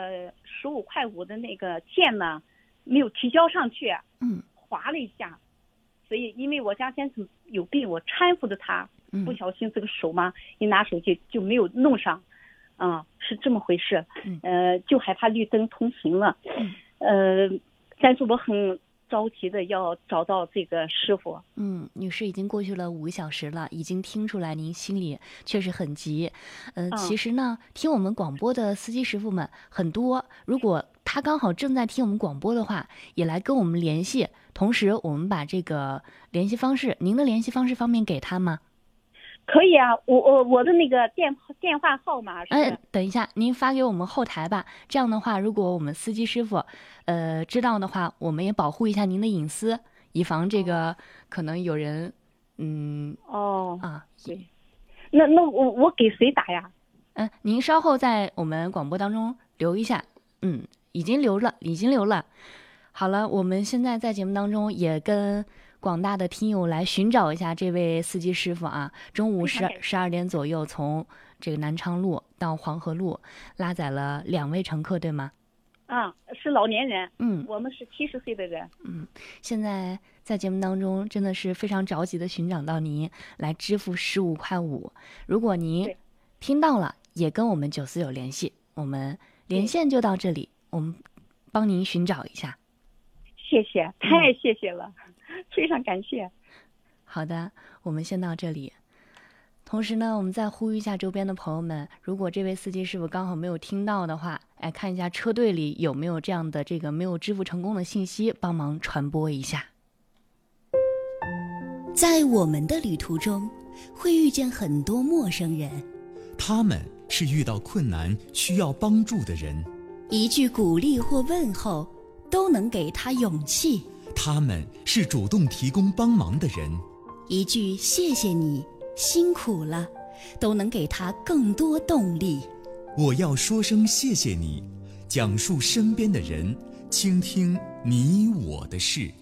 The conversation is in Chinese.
15.5块的那个件呢没有提交上去，划了一下，所以因为我家先生有病，我搀扶着他，不小心这个手嘛一拿手机就没有弄上，是这么回事，就害怕绿灯通行了，但是我很着急的要找到这个师傅。 女士已经过去了5个小时了，已经听出来您心里确实很急。其实呢，听我们广播的司机师傅们很多，如果他刚好正在听我们广播的话，也来跟我们联系。同时，我们把这个联系方式，您的联系方式方便给他吗？ 可以啊，我的那个电话号码是。 等一下，您发给我们后台吧。这样的话，如果我们司机师傅，知道的话，我们也保护一下您的隐私，以防这个可能有人， 对，那我给谁打呀？ 您稍后在我们广播当中留一下。已经留了。好了，我们现在在节目当中也跟广大的听友来寻找一下这位司机师傅啊。中午12点左右，从这个南昌路到黄河路拉载了2位乘客，对吗？ 是老年人。我们是70岁的人。 现在在节目当中真的是非常着急的寻找到您，来支付15.5块。如果您听到了，也跟我们949联系，我们连线就到这里，我们帮您寻找一下。 谢谢，太谢谢了，非常感谢。 好的，我们先到这里。同时呢，我们再呼吁一下周边的朋友们，如果这位司机师傅刚好没有听到的话，看一下车队里有没有这样的这个没有支付成功的信息，帮忙传播一下。 在我们的旅途中，会遇见很多陌生人， 他们是遇到困难需要帮助的人， 一句鼓励或问候都能给他勇气。 他们是主动提供帮忙的人， 一句谢谢你，辛苦了，都能给他更多动力。 我要说声谢谢你，讲述身边的人，倾听你我的事。